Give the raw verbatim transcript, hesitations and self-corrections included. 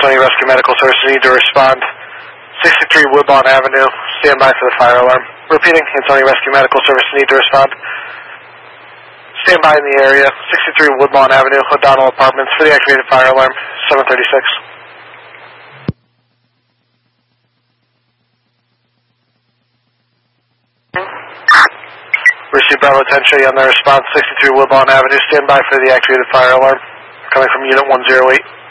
Antonio Rescue Medical Services need to respond. sixty-three Woodlawn Avenue, stand by for the fire alarm. Repeating, Antonio Rescue Medical Services need to respond. Stand by in the area, sixty-three Woodlawn Avenue, O'Donnell Apartments for the activated fire alarm, seven thirty-six. Receive Bravo ten, show you on the response, sixty-three Woodlawn Avenue, stand by for the activated fire alarm, coming from Unit one oh eight.